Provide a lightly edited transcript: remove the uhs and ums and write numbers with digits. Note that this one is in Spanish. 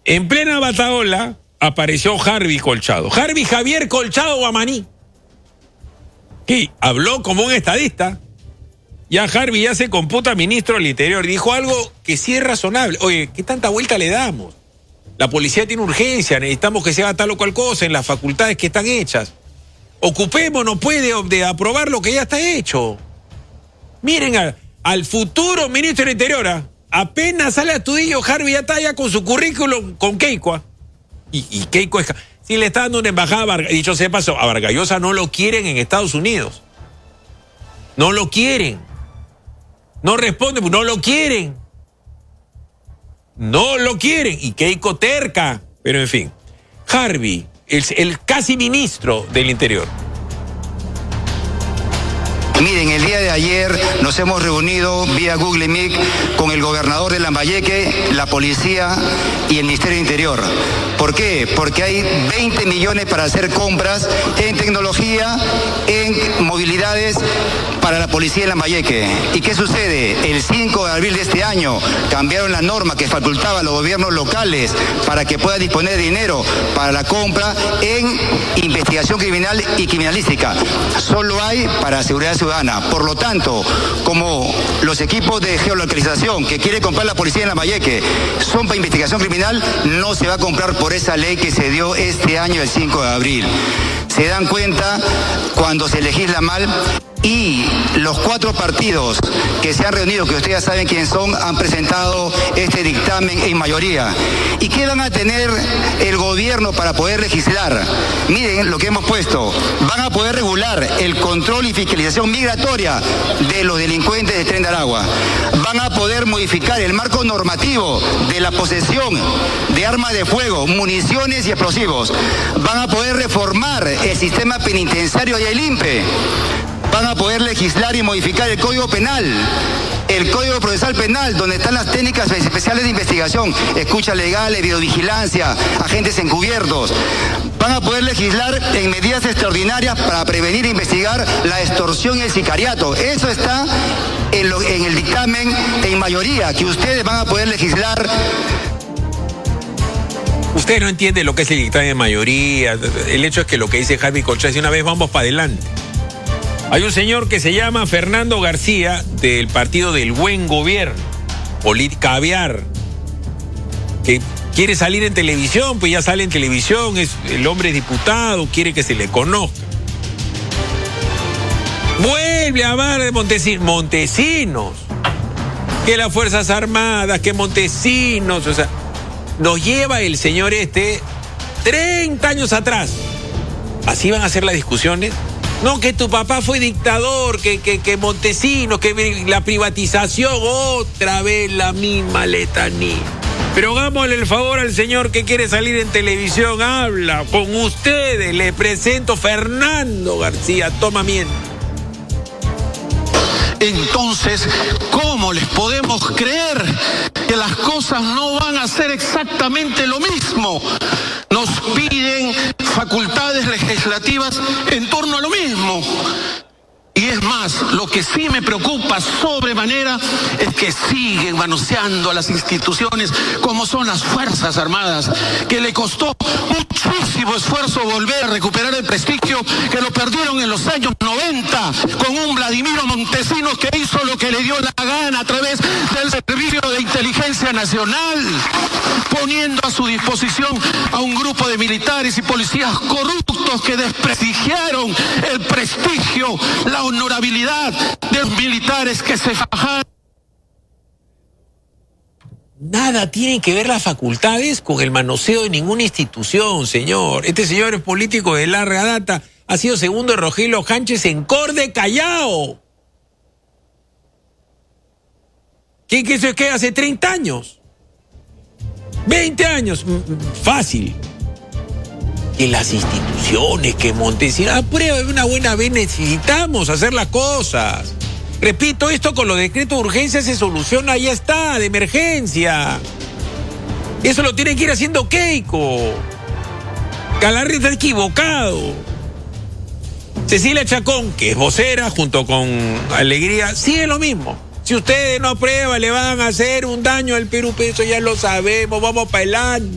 En plena bataola apareció Harvey Colchado. Harvey Javier Colchado Guamaní. Que habló como un estadista. Ya Harvey ya se computa ministro del Interior. Dijo algo que sí es razonable. Oye, ¿qué tanta vuelta le damos? La policía tiene urgencia, necesitamos que se haga tal o cual cosa en las facultades que están hechas. Ocupémonos, pues, de aprobar lo que ya está hecho. Miren al futuro ministro del Interior, apenas sale a Tudillo, Harvey ya está ya con su currículum con Keiko. Y Keiko si le está dando una embajada, dicho sea paso, a Vargas Llosa no lo quieren en Estados Unidos. No lo quieren. No responde, no lo quieren. No lo quieren. Y Keiko terca. Pero en fin, Harvey, el casi ministro del Interior. Miren, el día de ayer nos hemos reunido vía Google Meet con el gobernador de Lambayeque, la policía y el Ministerio del Interior. ¿Por qué? Porque hay 20 millones para hacer compras en tecnología, en movilidades para la policía de Lambayeque. ¿Y qué sucede? El 5 de abril de este año cambiaron la norma que facultaba a los gobiernos locales para que puedan disponer de dinero para la compra en investigación criminal y criminalística. Solo hay para seguridad ciudadana. Por lo tanto, como los equipos de geolocalización que quiere comprar la policía en Lambayeque son para investigación criminal, no se va a comprar por esa ley que se dio este año, el 5 de abril. Se dan cuenta cuando se legisla mal. Y los 4 partidos que se han reunido, que ustedes ya saben quiénes son, han presentado este dictamen en mayoría. ¿Y qué van a tener el gobierno para poder legislar? Miren lo que hemos puesto. Van a poder regular el control y fiscalización migratoria de los delincuentes de Tren de Aragua. Van a poder modificar el marco normativo de la posesión de armas de fuego, municiones y explosivos. Van a poder reformar el sistema penitenciario y el INPE. Van a poder legislar y modificar el Código Penal, el Código Procesal Penal, donde están las técnicas especiales de investigación, escuchas legales, videovigilancia, agentes encubiertos. Van a poder legislar en medidas extraordinarias para prevenir e investigar la extorsión y el sicariato. Eso está en el dictamen en mayoría, que ustedes van a poder legislar. Usted no entiende lo que es el dictamen de mayoría. El hecho es que lo que dice Harvey Colchado, si una vez vamos para adelante. Hay un señor que se llama Fernando García, del partido del Buen Gobierno, caviar, que quiere salir en televisión, pues ya sale en televisión, el hombre es diputado, quiere que se le conozca. Vuelve a hablar de Montesinos, que las Fuerzas Armadas, que Montesinos, o sea, nos lleva el señor 30 años atrás. ¿Así van a ser las discusiones? No, que tu papá fue dictador, que Montesinos, que la privatización, otra vez la misma letanía. Pero hagámosle el favor al señor que quiere salir en televisión, habla con ustedes, le presento Fernando García, toma miento. Entonces, ¿cómo les podemos creer que las cosas no van a ser exactamente lo mismo? Nos piden facultades legislativas en torno a lo mismo. Y es más, lo que sí me preocupa sobremanera es que siguen manoseando a las instituciones como son las Fuerzas Armadas, que le costó muchísimo esfuerzo volver a recuperar el prestigio que lo perdieron en los años 90 con un Vladimiro Montesinos que hizo lo que le dio la gana a través del Servicio de Inteligencia Nacional, poniendo a su disposición a un grupo de militares y policías corruptos que desprestigiaron el prestigio, la honorabilidad de los militares que se fajaron. Nada tienen que ver las facultades con el manoseo de ninguna institución, señor. Este señor es político de larga data, ha sido segundo de Rogelio Sánchez en Corde Callao. ¿Qué eso es que hace 30 años? 20 años, fácil. Que las instituciones, que Montesinos, a prueba de una buena vez necesitamos hacer las cosas. Repito, esto con los decretos de urgencia se soluciona, ya está, de emergencia. Eso lo tiene que ir haciendo Keiko. Galarri está equivocado. Cecilia Chacón, que es vocera, junto con Alegría, sigue lo mismo. Si ustedes no aprueban, le van a hacer un daño al Perú, eso ya lo sabemos, vamos para adelante.